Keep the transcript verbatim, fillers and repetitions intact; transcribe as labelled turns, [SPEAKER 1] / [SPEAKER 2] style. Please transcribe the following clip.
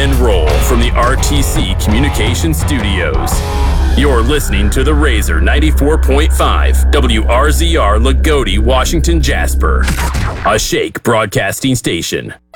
[SPEAKER 1] and roll from the R T C Communication Studios. You're listening to the Razor ninety-four point five W R Z R Lagodi, Washington, Jasper, a Shake Broadcasting station.